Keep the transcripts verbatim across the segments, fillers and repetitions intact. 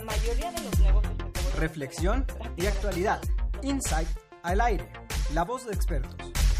mayoría de los negocios que te voy a Reflexión y actualidad. Insight al aire. La voz de expertos.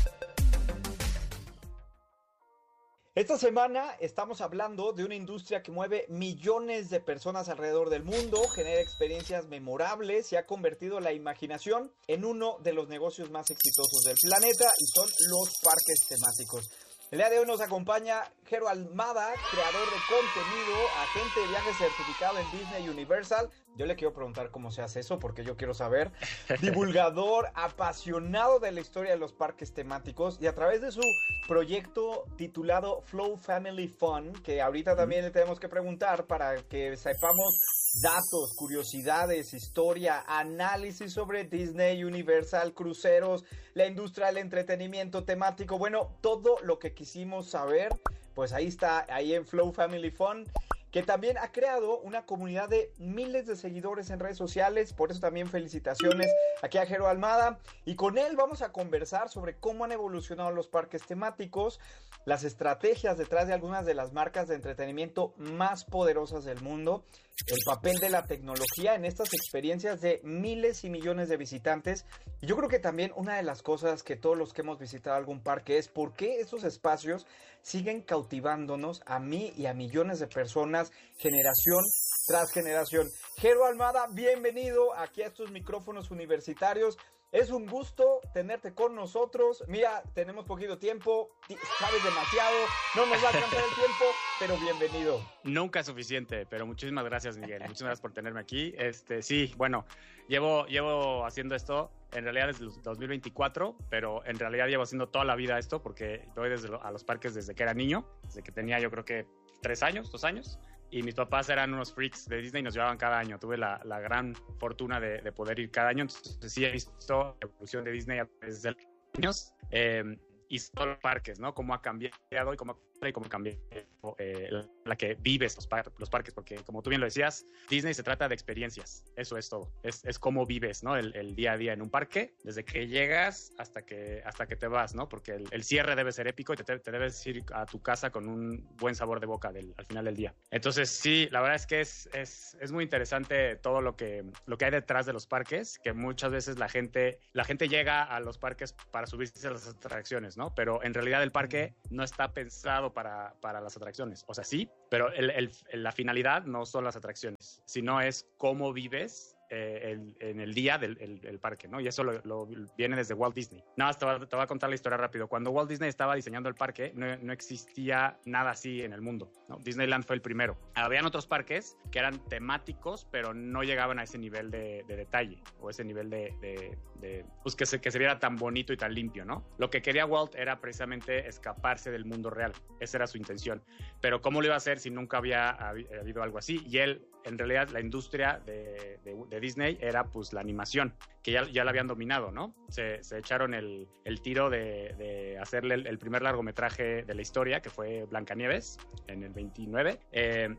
Esta semana estamos hablando de una industria que mueve millones de personas alrededor del mundo, genera experiencias memorables y ha convertido la imaginación en uno de los negocios más exitosos del planeta, y son los parques temáticos. El día de hoy nos acompaña Jero Almada, creador de contenido, agente de viajes certificado en Disney Universal. Yo le quiero preguntar cómo se hace eso, porque yo quiero saber. Divulgador, apasionado de la historia de los parques temáticos, y a través de su proyecto titulado Flow Family Fun, que ahorita también le tenemos que preguntar para que sepamos datos, curiosidades, historia, análisis sobre Disney, Universal, cruceros, la industria del entretenimiento temático, bueno, todo lo que quisimos saber, pues ahí está, ahí en Flow Family Fun, que también ha creado una comunidad de miles de seguidores en redes sociales. Por eso también felicitaciones aquí a Jero Almada, y con él vamos a conversar sobre cómo han evolucionado los parques temáticos, las estrategias detrás de algunas de las marcas de entretenimiento más poderosas del mundo, el papel de la tecnología en estas experiencias de miles y millones de visitantes. Y yo creo que también una de las cosas que todos los que hemos visitado algún parque es por qué esos espacios siguen cautivándonos a mí y a millones de personas, generación tras generación. Jero Almada, bienvenido aquí a estos micrófonos universitarios. Es un gusto tenerte con nosotros. Mira, tenemos poquito tiempo, sabes demasiado, no nos va a alcanzar el tiempo, pero bienvenido. Nunca es suficiente, pero muchísimas gracias, Miguel. Muchas gracias por tenerme aquí. Este, sí, bueno, llevo, llevo haciendo esto en realidad desde el dos mil veinticuatro, pero en realidad llevo haciendo toda la vida esto porque voy desde lo, a los parques desde que era niño, desde que tenía yo creo que tres años, dos años. Y mis papás eran unos freaks de Disney y nos llevaban cada año. Tuve la, la gran fortuna de, de poder ir cada año. Entonces sí he visto la evolución de Disney a través de los años. Eh, y todos los parques, ¿no? Cómo ha cambiado y cómo, y cómo cambió eh, la, la que vives los, par, los parques. Porque como tú bien lo decías, Disney se trata de experiencias. Eso es todo. Es, es cómo vives, ¿no? El, el día a día en un parque, desde que llegas hasta que, hasta que te vas, ¿no? Porque el, el cierre debe ser épico y te, te debes ir a tu casa con un buen sabor de boca del, al final del día. Entonces, sí, la verdad es que es, es, es muy interesante todo lo que, lo que hay detrás de los parques, que muchas veces la gente, la gente llega a los parques para subirse a las atracciones, ¿no? Pero en realidad el parque no está pensado para, para las atracciones. O sea, sí, pero el, el, la finalidad no son las atracciones, sino es cómo vives Eh, el, en el día del el, el parque, ¿no? Y eso lo, lo viene desde Walt Disney. Nada más te, te voy a contar la historia rápido. Cuando Walt Disney estaba diseñando el parque, no, no existía nada así en el mundo, ¿no? Disneyland fue el primero. Habían otros parques que eran temáticos, pero no llegaban a ese nivel de, de detalle o ese nivel de, de, de pues que se, que se viera tan bonito y tan limpio, ¿no? Lo que quería Walt era precisamente escaparse del mundo real. Esa era su intención. Pero ¿cómo lo iba a hacer si nunca había habido algo así? Y él, en realidad, la industria de, de, de Disney era pues la animación, que ya, ya la habían dominado, ¿no? Se, se echaron el, el tiro de, de hacerle el, el primer largometraje de la historia, que fue Blancanieves, en el veintinueve, eh,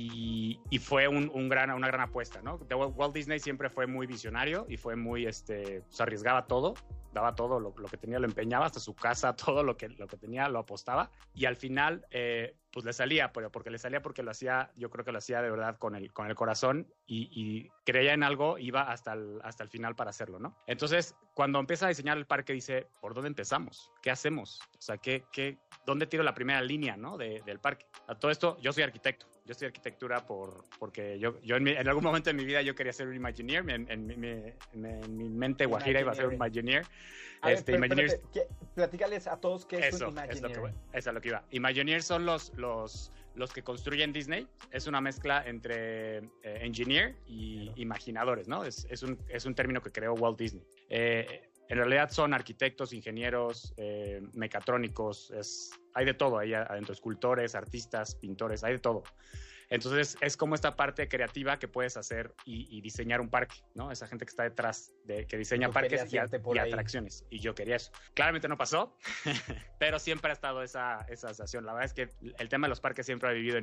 y, y fue un, un gran, una gran apuesta, ¿no? Walt Disney siempre fue muy visionario y fue muy, este, se arriesgaba todo, daba todo, lo, lo que tenía lo empeñaba, hasta su casa, todo lo que, lo que tenía lo apostaba, y al final, eh, pues le salía, pero porque le salía porque lo hacía, yo creo que lo hacía de verdad con el, con el corazón y, y creía en algo, iba hasta el, hasta el final para hacerlo, ¿no? Entonces, cuando empieza a diseñar el parque, dice, ¿por dónde empezamos? ¿Qué hacemos? O sea, ¿qué, qué, ¿dónde tiro la primera línea, ¿no? de, del parque? A todo esto, yo soy arquitecto. Yo estudié arquitectura por, porque yo, yo en, mi, en algún momento de mi vida yo quería ser un Imagineer. En, en, en, en, en mi mente guajira iba a ser un Imagineer. A este, ver, pero, Imagineers, ¿qué? Platícales a todos qué es eso, un Imagineer. Es lo que, eso es lo que iba. Imagineers son los, los, los que construyen Disney. Es una mezcla entre eh, engineer y claro. imaginadores, ¿no? Es, es, un, es un término que creó Walt Disney. Eh, en realidad son arquitectos, ingenieros, eh, mecatrónicos, es, hay de todo ahí adentro, escultores, artistas, pintores, hay de todo. Entonces es como esta parte creativa que puedes hacer y, y diseñar un parque, ¿no? Esa gente que está detrás, de que diseña parques y, y atracciones. Y yo quería eso. Claramente no pasó, pero siempre ha estado esa, esa sensación. La verdad es que el tema de los parques siempre ha vivido en mí.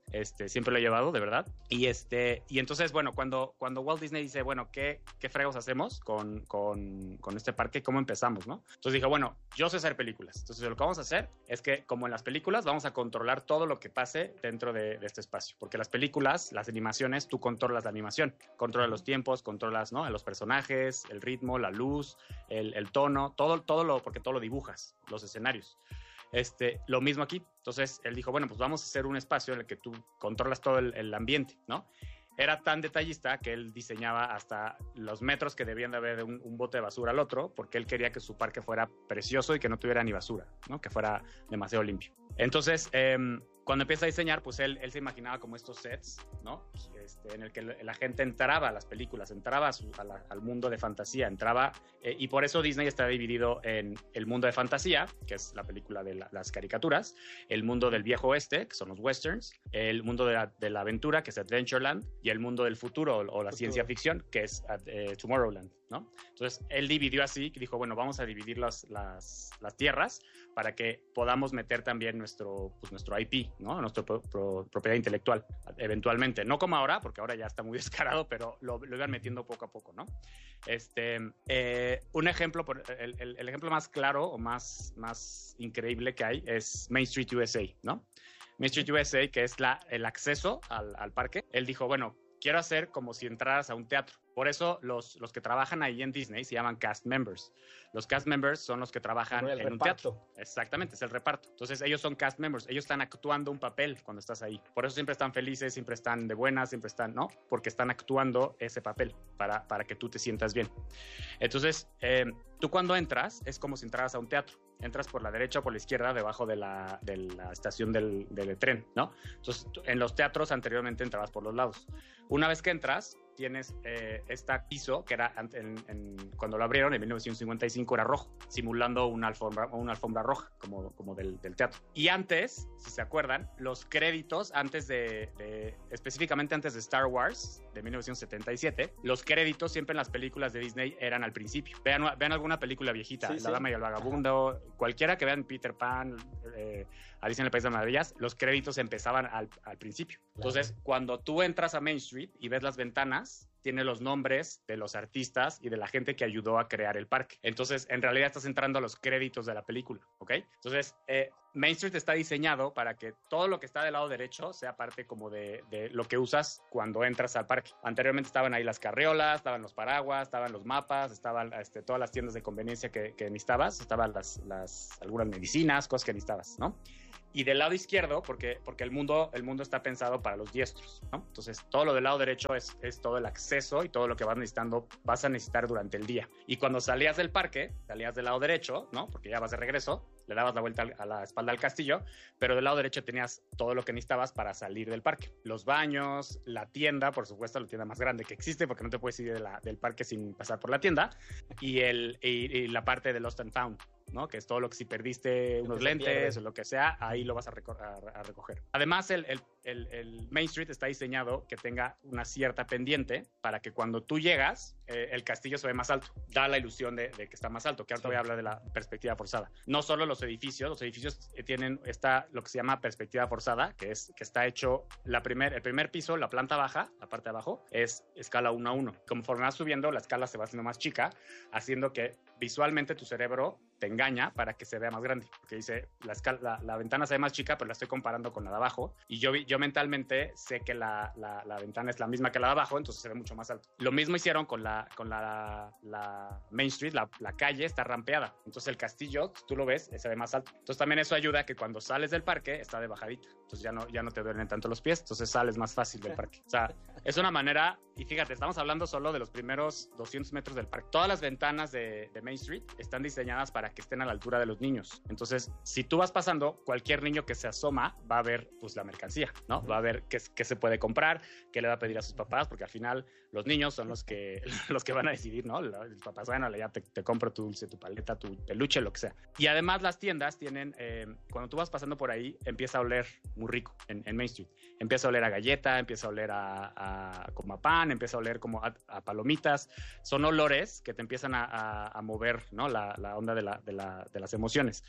Este, siempre lo he llevado, de verdad. Y, este, y entonces, bueno, cuando, cuando Walt Disney dice, bueno, ¿qué, qué fregos hacemos con, con, con este parque? ¿Cómo empezamos, no? Entonces dije, bueno, yo sé hacer películas. Entonces lo que vamos a hacer es que, como en las películas, vamos a controlar todo lo que pase dentro de, de este espacio. Porque las películas, las animaciones, tú controlas la animación. Controlas los tiempos, controlas, ¿no?, a los personajes, el ritmo, la luz, el, el tono, todo, todo lo, porque todo lo dibujas, los escenarios. Este, lo mismo aquí. Entonces él dijo, bueno, pues vamos a hacer un espacio en el que tú controlas todo el, el ambiente, ¿no? Era tan detallista que él diseñaba hasta los metros que debían de haber de un, un bote de basura al otro, porque él quería que su parque fuera precioso y que no tuviera ni basura, ¿no? Que fuera demasiado limpio. Entonces, eh, cuando empieza a diseñar, pues él, él se imaginaba como estos sets, ¿no? Este, en el que la gente entraba a las películas, entraba a su, a la, al mundo de fantasía, entraba, eh, y por eso Disney está dividido en el mundo de fantasía, que es la película de la, las caricaturas, el mundo del viejo oeste, que son los westerns, el mundo de la, de la aventura, que es Adventureland, y el mundo del futuro, o, o la futuro. Ciencia ficción, que es uh, Tomorrowland, ¿no? Entonces, él dividió así, dijo, bueno, vamos a dividir las, las, las tierras para que podamos meter también nuestro, pues, nuestro I P, ¿no? Nuestra pro, pro, propiedad intelectual, eventualmente. No como ahora, porque ahora ya está muy descarado, pero lo, lo iban metiendo poco a poco, ¿no? Este, eh, un ejemplo, por, el, el, el ejemplo más claro o más, más increíble que hay es Main Street U S A, ¿no? Main Street U S A, que es la, el acceso al, al parque. Él dijo, bueno, quiero hacer como si entraras a un teatro. Por eso los, los que trabajan ahí en Disney se llaman cast members. Los cast members son los que trabajan en reparto. Un teatro. Exactamente, es el reparto. Entonces ellos son cast members, ellos están actuando un papel cuando estás ahí. Por eso siempre están felices, siempre están de buenas, siempre están, ¿no? Porque están actuando ese papel para, para que tú te sientas bien. Entonces, eh, tú cuando entras es como si entraras a un teatro. Entras por la derecha o por la izquierda, debajo de la, de la estación del, del tren, ¿no? Entonces, en los teatros anteriormente entrabas por los lados. Una vez que entras, tienes eh, este piso que era en, en, cuando lo abrieron en mil novecientos cincuenta y cinco era rojo, simulando una alfombra, una alfombra roja como, como del, del teatro. Y antes, si se acuerdan, los créditos antes de, de específicamente antes de Star Wars de mil novecientos setenta y siete, los créditos siempre en las películas de Disney eran al principio. Vean, vean alguna película viejita, sí, La sí. Dama y el Vagabundo, ajá, cualquiera que vean, Peter Pan, eh, Alicia en el País de las Maravillas, los créditos empezaban al, al principio. Claro. Entonces, cuando tú entras a Main Street y ves las ventanas, tiene los nombres de los artistas y de la gente que ayudó a crear el parque. Entonces, en realidad estás entrando a los créditos de la película, ¿ok? Entonces, eh, Main Street está diseñado para que todo lo que está del lado derecho sea parte como de, de lo que usas cuando entras al parque. Anteriormente estaban ahí las carriolas, estaban los paraguas, estaban los mapas, estaban este, todas las tiendas de conveniencia que, que necesitabas, estaban las, las, algunas medicinas, cosas que necesitabas, ¿no? Y del lado izquierdo, porque, porque el, mundo, el mundo está pensado para los diestros, ¿no? Entonces, todo lo del lado derecho es, es todo el acceso y todo lo que vas necesitando, vas a necesitar durante el día. Y cuando salías del parque, salías del lado derecho, ¿no? Porque ya vas de regreso, le dabas la vuelta a la espalda al castillo, pero del lado derecho tenías todo lo que necesitabas para salir del parque. Los baños, la tienda, por supuesto, la tienda más grande que existe, porque no te puedes ir de la, del parque sin pasar por la tienda, y, el, y, y la parte de Lost and Found, ¿no? Que es todo lo que si perdiste unos lentes o lo que sea, ahí lo vas a, reco- a, a recoger. Además, el, el, el, el Main Street está diseñado que tenga una cierta pendiente para que cuando tú llegas, eh, el castillo se ve más alto. Da la ilusión de, de que está más alto, que ahora sí. Te voy a hablar de la perspectiva forzada. No solo los edificios, los edificios tienen esta, lo que se llama perspectiva forzada, que es que está hecho, la primer, el primer piso, la planta baja, la parte de abajo, es escala uno a uno. Conforme vas subiendo, la escala se va haciendo más chica, haciendo que visualmente tu cerebro te engaña para que se vea más grande, porque dice, la, escala, la, la ventana se ve más chica, pero la estoy comparando con la de abajo, y yo, yo mentalmente sé que la, la, la ventana es la misma que la de abajo, entonces se ve mucho más alto. Lo mismo hicieron con la, con la, la Main Street, la, la calle está rampeada, entonces el castillo, tú lo ves, se ve más alto. Entonces también eso ayuda a que cuando sales del parque, está de bajadita, entonces ya no, ya no te duelen tanto los pies, entonces sales más fácil del parque. O sea, es una manera, y fíjate, estamos hablando solo de los primeros doscientos metros del parque. Todas las ventanas de, de Main Street están diseñadas para que estén a la altura de los niños. Entonces, si tú vas pasando, cualquier niño que se asoma va a ver, pues, la mercancía, ¿no? Va a ver qué, qué se puede comprar, qué le va a pedir a sus papás, porque al final los niños son los que, los que van a decidir, ¿no? Los papás, bueno, ya te, te compro tu dulce, tu paleta, tu peluche, lo que sea. Y además las tiendas tienen, eh, cuando tú vas pasando por ahí, empieza a oler muy rico en, en Main Street. Empieza a oler a galleta, empieza a oler a, a como a pan, empieza a oler como a, a palomitas. Son olores que te empiezan a, a, a mover, ¿no? La, la onda de, la, de, la, de las emociones.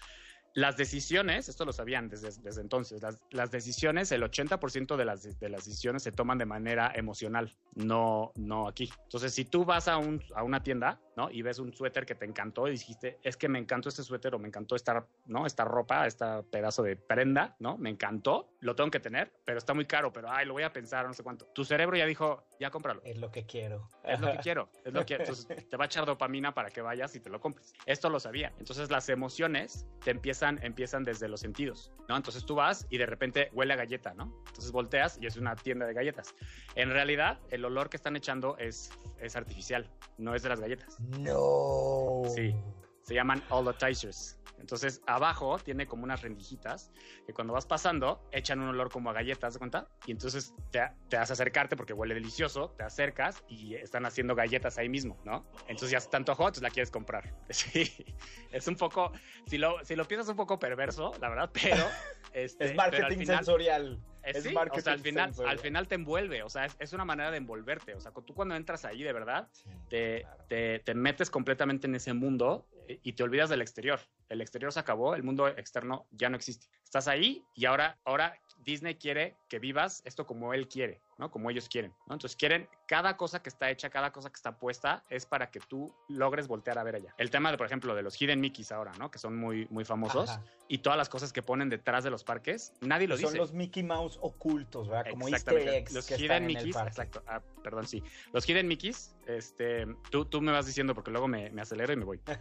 las decisiones, esto lo sabían desde, desde entonces, las, las decisiones, el ochenta por ciento de las, de las decisiones se toman de manera emocional, no, no aquí. Entonces, si tú vas a, un, a una tienda, ¿no? Y ves un suéter que te encantó y dijiste, es que me encantó este suéter o me encantó esta, ¿no? esta ropa, este pedazo de prenda, ¿no? Me encantó, lo tengo que tener, pero está muy caro, pero ay, lo voy a pensar, no sé cuánto. Tu cerebro ya dijo, ya cómpralo. Es lo que quiero. Es lo que quiero, es lo que entonces te va a echar dopamina para que vayas y te lo compres. Esto lo sabía. Entonces las emociones te empiezan, empiezan desde los sentidos, ¿no? Entonces tú vas y de repente huele a galleta, ¿no? Entonces volteas y es una tienda de galletas. En realidad, el olor que están echando es, es artificial, no es de las galletas. No. Sí, se llaman olortizers. Entonces, abajo tiene como unas rendijitas que cuando vas pasando echan un olor como a galletas, ¿de cuenta? Y entonces te, te hace acercarte porque huele delicioso, te acercas y están haciendo galletas ahí mismo, ¿no? Entonces ya se te antojó, entonces la quieres comprar. Sí, es un poco, si lo, si lo piensas un poco perverso, la verdad, pero... Este, es marketing pero al final, sensorial. Es, es sí, marketing o sea, al final, sensorial. al final te envuelve, o sea, es, es una manera de envolverte. O sea, tú cuando entras ahí, de verdad, Sí, te, claro. te, te metes completamente en ese mundo y te olvidas del exterior. El exterior se acabó, el mundo externo ya no existe. Estás ahí y ahora, ahora Disney quiere que vivas esto como él quiere, ¿no? Como ellos quieren, ¿no? Entonces quieren, cada cosa que está hecha, cada cosa que está puesta es para que tú logres voltear a ver allá. El tema, de, por ejemplo, de los Hidden Mickeys ahora, ¿no? Que son muy, muy famosos. Ajá. Y todas las cosas que ponen detrás de los parques, nadie lo Son dice. los Mickey Mouse ocultos, ¿verdad? Como easter Exactamente. eggs Los que Hidden están en el Mickeys, parque. exacto. Ah, perdón, sí. Los Hidden Mickeys, este, tú, tú me vas diciendo porque luego me, me acelero y me voy.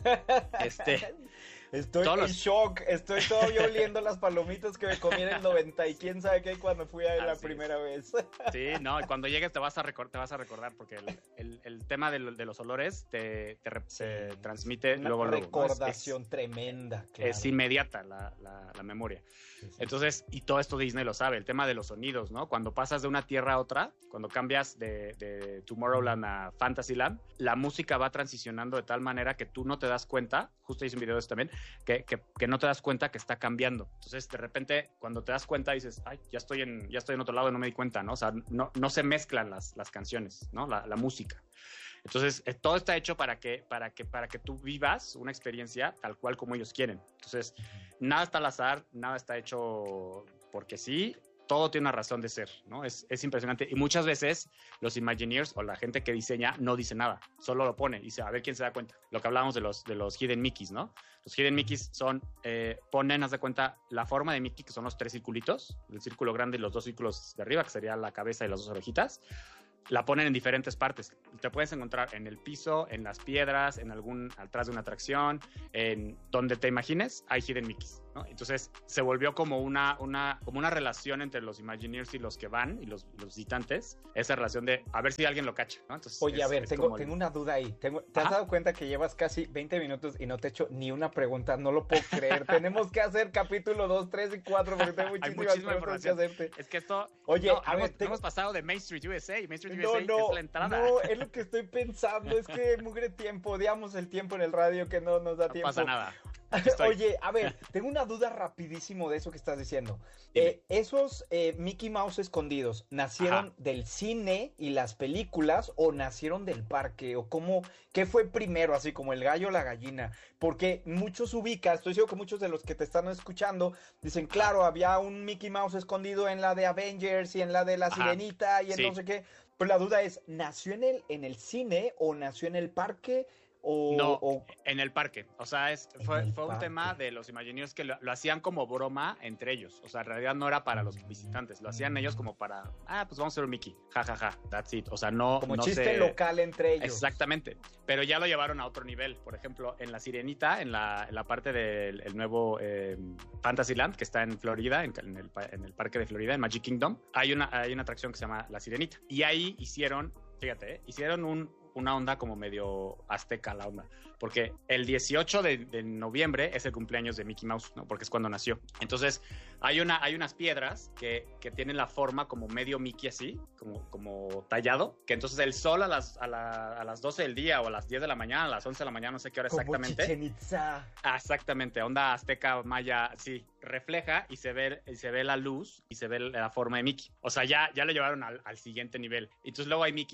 Este, Estoy todos en los- shock, estoy todavía oliendo las palomitas que me comí en el noventa y quién sabe qué cuando fui a la Así primera vez. sí, no, y cuando llegues te vas a, recor- te vas a recordar porque el, el, el tema de, lo- de los olores te, te, re- Sí. te transmite Una luego, luego, ¿no? Es- recordación tremenda, Es, claro. es inmediata la, la, la memoria. Sí, sí. Entonces, y todo esto Disney lo sabe, el tema de los sonidos, ¿no? Cuando pasas de una tierra a otra, cuando cambias de, de Tomorrowland a Fantasyland, la música va transicionando de tal manera que tú no te das cuenta, justo hice un video de eso también, que, que, que no te das cuenta que está cambiando. Entonces, de repente, cuando te das cuenta, dices, ay, ya estoy en, ya estoy en otro lado y no me di cuenta, ¿no? O sea, no, no se mezclan las, las canciones, ¿no? La, la música. Entonces, eh, todo está hecho para que, para, que, para que tú vivas una experiencia tal cual como ellos quieren. Entonces, nada está al azar, nada está hecho porque sí, todo tiene una razón de ser, ¿no? Es, es impresionante. Y muchas veces los Imagineers o la gente que diseña no dice nada, solo lo pone y dice, a ver quién se da cuenta. Lo que hablábamos de los, de los Hidden Mickeys, ¿no? Los Hidden Mickeys son, eh, ponen, haz de cuenta, la forma de Mickey, que son los tres circulitos, el círculo grande y los dos círculos de arriba, que sería la cabeza y las dos orejitas. La ponen en diferentes partes. Te puedes encontrar en el piso, en las piedras, en algún, atrás de una atracción, en donde te imagines, hay Hidden Mickeys, ¿no? Entonces se volvió como una, una, como una relación entre los Imagineers y los que van, y los, los visitantes, esa relación de a ver si alguien lo cacha, ¿no? Entonces, Oye, es, a ver, es tengo, como el- tengo una duda ahí. Tengo, ¿te has Ajá. dado cuenta que llevas casi veinte minutos y no te he hecho ni una pregunta? No lo puedo creer. Tenemos que hacer capítulo dos, tres y cuatro porque tengo Hay muchísimas muchísima preguntas que información. hacerte. Es que esto... Oye, no, a hemos, ver, tengo- hemos pasado de Main Street U S A. Main Street No, U S A no, es la entrada. no, es lo que estoy pensando. Es que mugre tiempo, odiamos el tiempo en el radio que no nos da No tiempo. pasa nada. Aquí estoy. Oye, a ver, tengo una duda rapidísimo de eso que estás diciendo. Dime. Eh, esos eh, Mickey Mouse escondidos, ¿nacieron Ajá. del cine y las películas o nacieron del parque? ¿O cómo, qué fue primero, así como el gallo o la gallina? Porque muchos ubican, estoy seguro que muchos de los que te están escuchando dicen, claro, había un Mickey Mouse escondido en la de Avengers y en la de la Ajá. Sirenita y en Sí. no sé qué. Pero la duda es, ¿nació en el, en el cine o nació en el parque? O, No, o- en el parque. O sea, es, En fue, el fue un parque. tema de los Imagineers que lo, lo hacían como broma entre ellos. O sea, en realidad no era para los visitantes. Lo hacían ellos como para, ah, pues vamos a hacer un Mickey. Ja, ja, ja. That's it. O sea, no. como no chiste se- local entre ellos. Exactamente. Pero ya lo llevaron a otro nivel. Por ejemplo, en La Sirenita, en la, en la parte del el nuevo eh, Fantasyland, que está en Florida, en, en el, pa- en el parque de Florida, en Magic Kingdom, hay una, hay una atracción que se llama La Sirenita. Y ahí hicieron, fíjate, ¿eh? hicieron un, una onda como medio azteca la onda. Porque el dieciocho de, de noviembre es el cumpleaños de Mickey Mouse, ¿no? Porque es cuando nació. Entonces, hay, una, hay unas piedras que, que tienen la forma como medio Mickey así, como, como tallado, que entonces el sol a las, a, la, a las doce del día o a las diez de la mañana, a las once de la mañana, no sé qué hora Como exactamente. Chichén Itzá. Ah, exactamente, onda azteca, maya, sí, refleja y se ve, y se ve la luz y se ve la forma de Mickey. O sea, ya, ya lo llevaron al, al siguiente nivel. Entonces luego hay Mickeys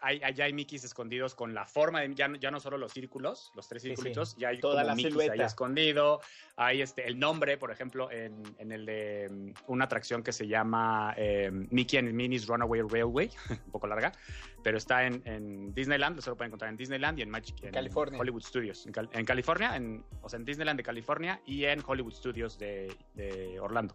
hay, allá hay Mickeys escondidos con la forma de, ya, no- ya no solo los círculos, los tres Sí, circulitos, sí. ya hay Toda como la Mickeys silueta. ahí escondido, hay este, el nombre, por ejemplo, en, en el de um, una atracción que se llama eh, Mickey and Minnie's Runaway Railway, un poco larga, pero está en, en Disneyland, lo solo pueden encontrar en Disneyland y en Magic, en California. Hollywood Studios, en, Cal- en California, en, o sea, en Disneyland de California y en Hollywood Studios de, de Orlando.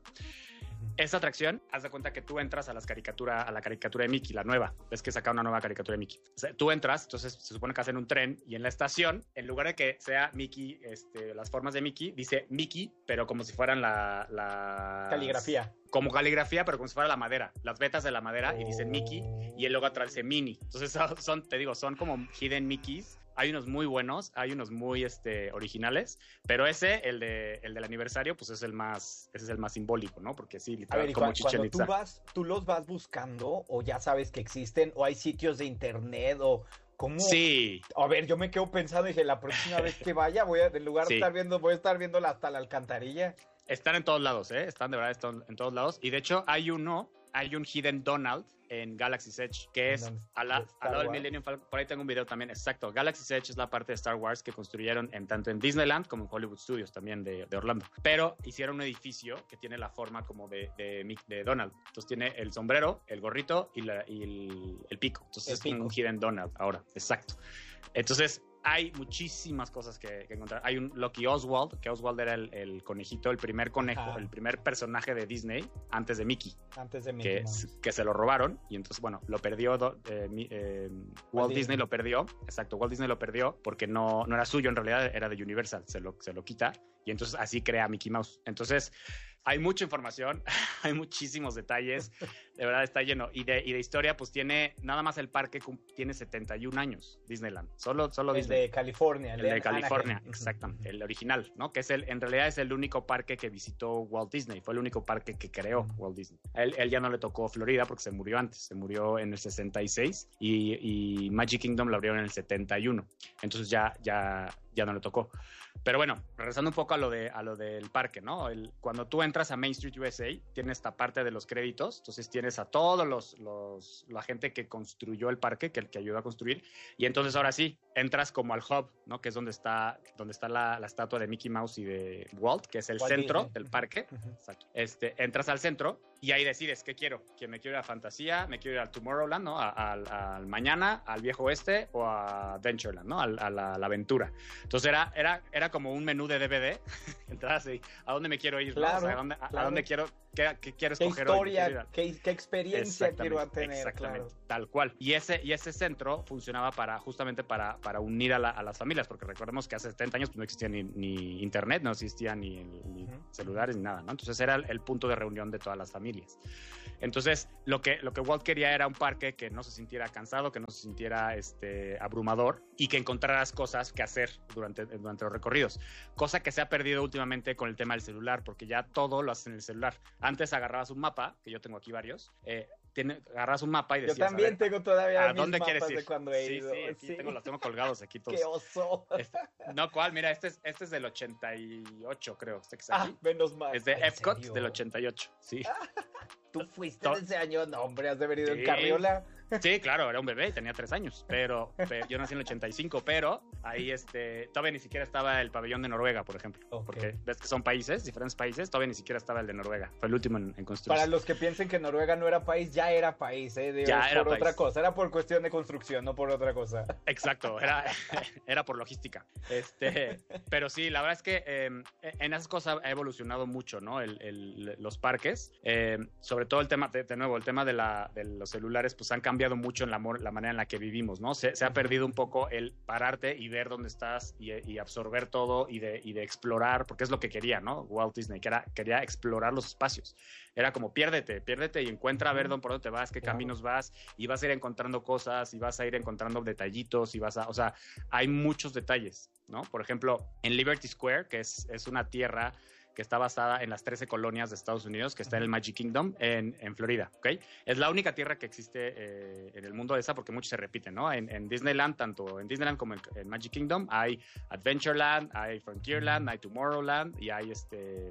Esta atracción, haz de cuenta que tú entras a, las caricatura, a la caricatura de Mickey, la nueva. Ves que sacaron una nueva caricatura de Mickey. O sea, tú entras, entonces se supone que hacen un tren y en la estación, en lugar de que sea Mickey, este, las formas de Mickey, dice Mickey, pero como si fueran la... la Caligrafía. Como caligrafía, pero como si fuera la madera. Las vetas de la madera y dicen Mickey y el logo atrás dice Minnie. Entonces son- son, te digo, son como hidden Mickeys. Hay unos muy buenos, hay unos muy este, originales, pero ese, el, de, el del aniversario, pues es el más, ese es el más simbólico, ¿no? Porque sí, A literal, ver, y como cua- Chichén cuando tú Itzá. vas, tú los vas buscando o ya sabes que existen o hay sitios de internet o cómo. Sí, A ver, yo me quedo pensando, dije, la próxima vez que vaya, voy a, en lugar de Sí. estar viendo, voy a estar viendo hasta la alcantarilla. están en todos lados, ¿eh? Están de verdad están en todos lados. Y de hecho hay uno, hay un Hidden Donald en Galaxy's Edge, que es ¿Dónde? a la- ¿De Star al lado del Wars? Millennium Falcon. Por ahí tengo un video también, exacto. Galaxy's Edge es la parte de Star Wars que construyeron en tanto en Disneyland como en Hollywood Studios también de, de Orlando. Pero hicieron un edificio que tiene la forma como de, de, Mick- de Donald. Entonces tiene el sombrero, el gorrito y, la- y el, el pico. Entonces El es como pico. un Hidden Donald ahora, exacto. Entonces hay muchísimas cosas que, que encontrar. Hay un Lucky Oswald, que Oswald era el, el conejito, el primer conejo, Ajá. el primer personaje de Disney antes de Mickey, Antes de mi que, que se lo robaron y entonces, bueno, lo perdió, do- eh, mi- eh, Walt Disney. Disney. lo perdió, exacto, Walt Disney lo perdió porque no, no era suyo, en realidad era de Universal, se lo, se lo quita y entonces así crea Mickey Mouse. Entonces, hay mucha información, hay muchísimos detalles, de verdad está lleno. Y de, y de historia, pues tiene, nada más el parque cum- tiene setenta y un años, Disneyland, solo, solo El Disney. de California. El de Anaheim. California, Ujú, exactamente, ujú. el original, ¿no? Que es el, en realidad es el único parque que visitó Walt Disney, fue el único parque que creó Ujú. Walt Disney. Él, él ya no le tocó Florida porque se murió antes, se murió en el sesenta y seis y, y Magic Kingdom lo abrieron en el setenta y uno, entonces ya, ya, ya no le tocó. Pero bueno, regresando un poco a lo, de, a lo del parque, ¿no? El, cuando tú entras a Main Street U S A, tienes esta parte de los créditos, entonces tienes a todos los, los la gente que construyó el parque, que, que ayudó a construir, y entonces ahora sí, entras como al hub, ¿no? Que es donde está, donde está la, la estatua de Mickey Mouse y de Walt, que es el Walt centro Disney. del parque. Ujú. Exacto. Este, entras al centro y ahí decides qué quiero, que me quiero ir a Fantasía, me quiero ir al Tomorrowland, ¿no? A- Al, al mañana, al Viejo Oeste o a Adventureland, ¿no? Al- A, la, a la aventura. Entonces era, era, era como un menú de D V D. Entrabas y a dónde me quiero ir, ¿no? Claro, O sea, ¿a dónde, a- a claro. dónde quiero, qué, qué quiero ¿Qué escoger hoy? Me quiero ir historia, a- qué, qué experiencia quiero Exactamente, tener? exactamente, Claro. tal cual. Y ese, y ese centro funcionaba para justamente para, para unir a, la- a las familias, porque recordemos que hace setenta años pues, no existía ni, ni internet, no existía ni, ni Ujú. celulares ni nada, ¿no? Entonces era el, el punto de reunión de todas las familias. Entonces, lo que, lo que Walt quería era un parque que no se sintiera cansado, que no se sintiera este, abrumador y que encontraras cosas que hacer durante, durante los recorridos. Cosa que se ha perdido últimamente con el tema del celular, porque ya todo lo haces en el celular. Antes agarrabas un mapa, que yo tengo aquí varios, eh, tiene, agarras un mapa y Yo decías, también a ver, tengo todavía ¿a mis dónde mapas quieres ir? de cuando he sí, ido. sí, aquí Sí. tengo, los tengo colgados aquí todos. ¡Qué oso! Este, no, ¿cuál? Mira, este es, este es del ochenta y ocho, creo. Este que está Ah, aquí. menos mal. Es de ¿En Epcot serio? del ochenta y ocho, sí. ¿Tú fuiste To- de ese año? No, hombre, has de haber ido en Sí. carriola. Sí, claro, era un bebé, tenía tres años, pero, pero yo nací en el ochenta y cinco, pero ahí este, todavía ni siquiera estaba el pabellón de Noruega, por ejemplo, Ok. porque ves que son países, diferentes países, todavía ni siquiera estaba el de Noruega, fue el último en, en construirse. Para los que piensen que Noruega no era país, ya era país, ¿eh? Digo, Ya por era otra país. cosa, era por cuestión de construcción, no por otra cosa. Exacto, era, era por logística. Este, pero sí, la verdad es que eh, en esas cosas ha evolucionado mucho, ¿no? El, el- los parques, eh, sobre todo el tema, de, de nuevo, el tema de, la, de los celulares, pues han cambiado mucho en la, mo- la manera en la que vivimos, ¿no? Se, se ha perdido un poco el pararte y ver dónde estás y, y absorber todo y de, y de explorar, porque es lo que quería, ¿no? Walt Disney, que era, quería explorar los espacios. Era como piérdete, piérdete y encuentra a ver dónde, por dónde te vas, qué Claro. caminos vas, y vas a ir encontrando cosas, y vas a ir encontrando detallitos, y vas a, o sea, hay muchos detalles, ¿no? Por ejemplo, en Liberty Square, que es, es una tierra que está basada en las trece colonias de Estados Unidos, que está en el Magic Kingdom, en, en Florida, ¿ok? Es la única tierra que existe eh, en el mundo de esa, porque muchos se repiten, ¿no? En, en Disneyland, tanto en Disneyland como en, en Magic Kingdom, hay Adventureland, hay Frontierland, hay Tomorrowland, y hay este...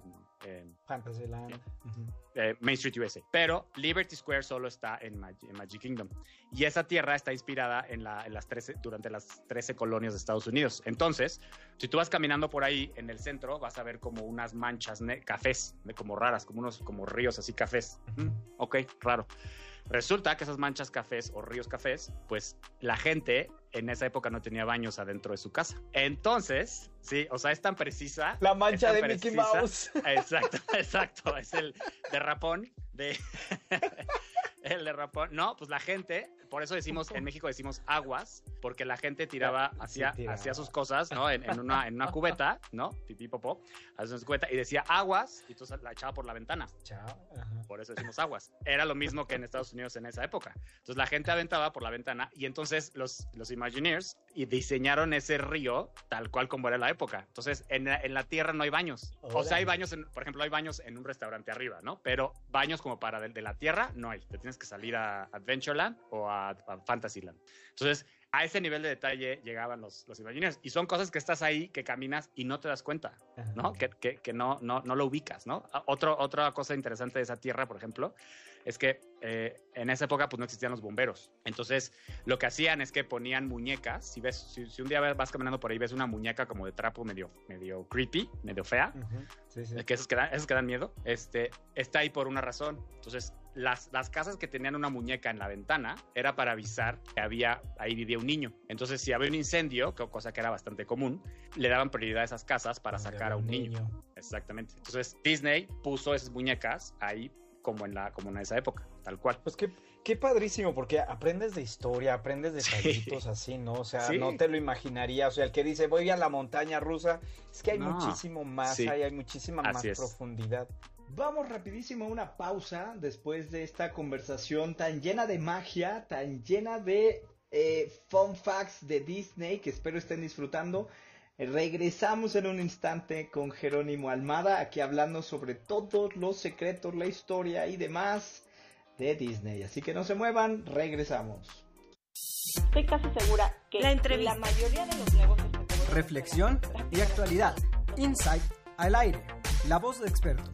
en Fantasyland. eh, eh, Main Street U S A. Pero Liberty Square solo está en, Mag- en Magic Kingdom. Y esa tierra está inspirada en, la, en las trece, durante las trece colonias de Estados Unidos. Entonces, si tú vas caminando por ahí en el centro, vas a ver como unas manchas ne- cafés, de como raras, como unos como ríos así cafés. Mm, ok, raro. Resulta que esas manchas cafés o ríos cafés, pues la gente en esa época no tenía baños adentro de su casa. Entonces, sí, o sea, es tan precisa. La mancha es tan de Mickey precisa. Mouse. Exacto, exacto. Es el derrapón de... el derrapón. No, pues la gente, por eso decimos, en México decimos aguas, porque la gente tiraba, Sí, hacía, tiraba. hacía sus cosas, ¿no? En, en, una, en una cubeta, ¿no? Pipí, popó, hacía su cubeta y decía aguas, y entonces la echaba por la ventana. Chao. Ajá. Por eso decimos aguas. Era lo mismo que en Estados Unidos en esa época. Entonces la gente aventaba por la ventana y entonces los, los Imagineers y diseñaron ese río tal cual como era la época. Entonces en la, en la tierra no hay baños. O sea, hay baños, en, por ejemplo, hay baños en un restaurante arriba, ¿no? Pero baños como para de, de la tierra no hay. Te tienes que salir a Adventureland o a, a Fantasyland. Entonces, a ese nivel de detalle llegaban los, los Imagineers. Y son cosas que estás ahí, que caminas y no te das cuenta, ¿no? Que, que, que no, no, no lo ubicas, ¿no? Otro, otra cosa interesante de esa tierra, por ejemplo, es que eh, en esa época pues no existían los bomberos. Entonces, lo que hacían es que ponían muñecas. Si ves, si, si un día vas caminando por ahí, ves una muñeca como de trapo medio, medio creepy, medio fea, Uh-huh. Sí, sí. que esos que, dan, esos que dan miedo, este, está ahí por una razón. Entonces, las, las casas que tenían una muñeca en la ventana era para avisar que había, ahí vivía un niño. Entonces, si había un incendio, que, cosa que era bastante común, le daban prioridad a esas casas para Donde sacar a había un un niño. niño. Exactamente. Entonces, Disney puso esas muñecas ahí como en, la, como en esa época, tal cual. Pues qué, qué padrísimo, porque aprendes de historia, aprendes detallitos Sí. así, ¿no? O sea, Sí. no te lo imaginarías. O sea, el que dice, voy a la montaña rusa, es que hay No. muchísimo más, Sí. hay, hay muchísima más Así es. profundidad. Vamos rapidísimo a una pausa después de esta conversación tan llena de magia, tan llena de eh, fun facts de Disney que espero estén disfrutando. Eh, Regresamos en un instante con Jerónimo Almada, aquí hablando sobre todos los secretos, la historia y demás de Disney. Así que no se muevan, regresamos. Estoy casi segura que La entrevista. la mayoría de los negocios que te voy a Reflexión y actualidad. Insight al aire. La voz de expertos.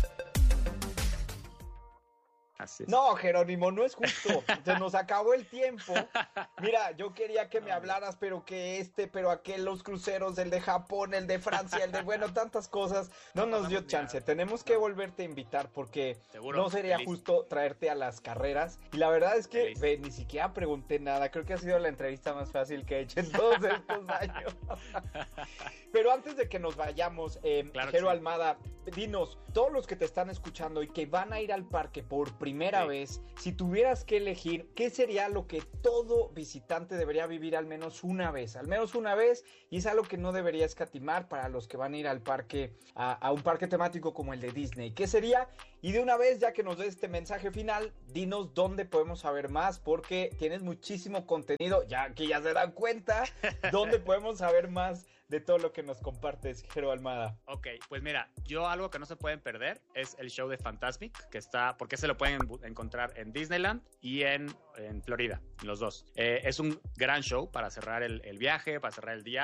Así es. No, Jerónimo, no es justo. Se nos acabó el tiempo. Mira, yo quería que me hablaras, pero que este, pero aquel, los cruceros, el de Japón, el de Francia, el de, bueno, tantas cosas. No nos dio chance. Tenemos que volverte a invitar porque Seguro, no sería feliz. justo traerte a las carreras. Y la verdad es que Feliz. ve, ni siquiera pregunté nada. Creo que ha sido la entrevista más fácil que he hecho en todos estos años. Pero antes de que nos vayamos, eh, Claro que Jero sí. Almada, dinos, todos los que te están escuchando y que van a ir al parque por primera Sí. vez, si tuvieras que elegir, ¿qué sería lo que todo visitante debería vivir al menos una vez? Al menos una vez, y es algo que no debería escatimar para los que van a ir al parque, a, a un parque temático como el de Disney. ¿Qué sería? Y de una vez, ya que nos des este mensaje final, dinos dónde podemos saber más, porque tienes muchísimo contenido, ya que ya se dan cuenta, dónde podemos saber más de todo lo que nos compartes, Jero Almada. Ok, pues mira, yo algo que no se pueden perder es el show de Fantasmic, que está, porque se lo pueden bu- encontrar en Disneyland y en, en Florida, los dos. Eh, es un gran show para cerrar el, el viaje, para cerrar el día.